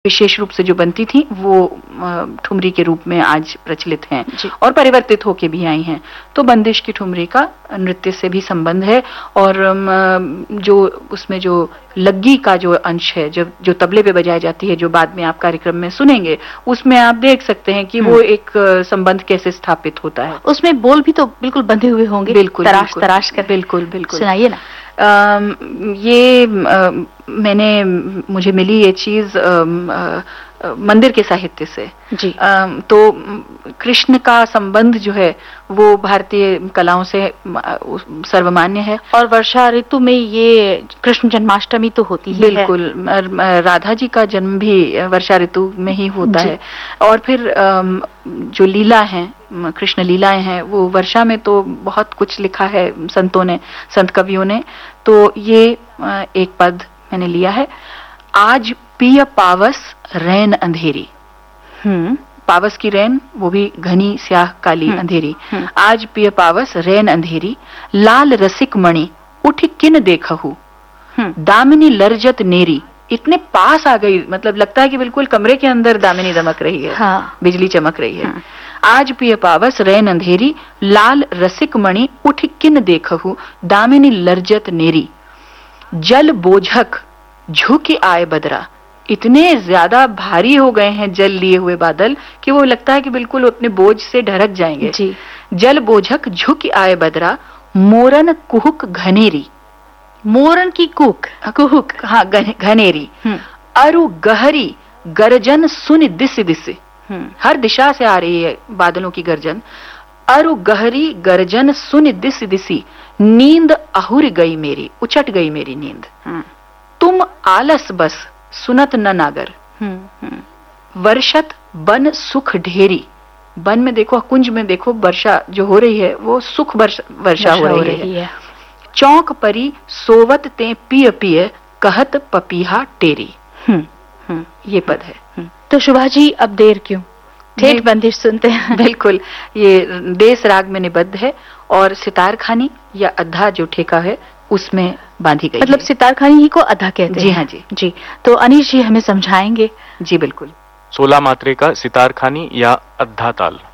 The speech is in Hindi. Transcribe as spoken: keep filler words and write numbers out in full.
विशेष रूप से जो बनती थी वो ठुमरी के रूप में आज प्रचलित हैं और परिवर्तित होके भी आई हैं। तो बंदिश की ठुमरी का नृत्य से भी संबंध है और जो उसमें जो लग्गी का जो अंश है, जो जो तबले पे बजाई जाती है, जो बाद में आप कार्यक्रम में सुनेंगे, उसमें आप देख सकते हैं कि वो एक संबंध कैसे स्थापित होता है। उसमें बोल भी तो बिल्कुल बंधे हुए होंगे, बिल्कुल तराश बिल्कुल, तराश कर। बिल्कुल बिल्कुल सुनाइए ना। आ, ये आ, मैंने मुझे मिली ये चीज मंदिर के साहित्य से जी। आ, तो कृष्ण का संबंध जो है वो भारतीय कलाओं से सर्वमान्य है और वर्षा ऋतु में ये कृष्ण जन्माष्टमी तो होती ही बिल्कुल है। राधा जी का जन्म भी वर्षा ऋतु में ही होता है और फिर जो लीला है, कृष्ण लीलाएं हैं, वो वर्षा में तो बहुत कुछ लिखा है संतों ने, संत कवियों ने। तो ये एक पद मैंने लिया है, आज पिय पावस रैन अंधेरी। हम्म पावस की रैन वो भी घनी स्याह काली अंधेरी। आज पिय पावस रैन अंधेरी, लाल रसिक मणि उठ किन देखहु, दामिनी लर्जत नेरी। इतने पास आ गई, मतलब लगता है कि बिल्कुल कमरे के अंदर दामिनी दमक रही है। हाँ। बिजली चमक रही है। आज पिय पावस रैन अंधेरी, लाल रसिक मणि उठ किन देखहु, दामिनी लर्जत नेरी। जल बोझक झुकी आए बदरा। इतने ज्यादा भारी हो गए हैं जल लिए हुए बादल कि वो लगता है कि बिल्कुल अपने बोझ से ढरक जाएंगे। जी। जल बोझक झुकी आए बदरा, मोरन कुहुक घनेरी। मोरन की कुक कुहुक, हाँ, घनेरी। अरु गहरी गर्जन सुन दिस दिस। हर दिशा से आ रही है बादलों की गर्जन। अरु गहरी गर्जन सुन दिस दिसी, नींद अहुर गई मेरी, उचट गई मेरी नींद। तुम आलस बस सुनत न नागर। वर्षत बन सुख ढेरी। वन में देखो, कुंज में देखो, वर्षा जो हो रही है वो सुख वर्षा, वर्षा हो रही, हो रही है, है। चौक परी सोवत ते पिय पिय, कहत पपीहा टेरी। हम्म हम्म ये पद है। तो शुभा जी अब देर क्यों, ठेठ बंदिश सुनते हैं। बिल्कुल, ये देश राग में निबद्ध है और सितार खानी या अद्धा जो ठेका है उसमें बांधी गई। मतलब सितार खानी ही को अद्धा कहते हैं। जी हाँ जी जी। तो अनीश जी हमें समझाएंगे। जी बिल्कुल। सोलह मात्रे का सितार खानी या अद्धा ताल।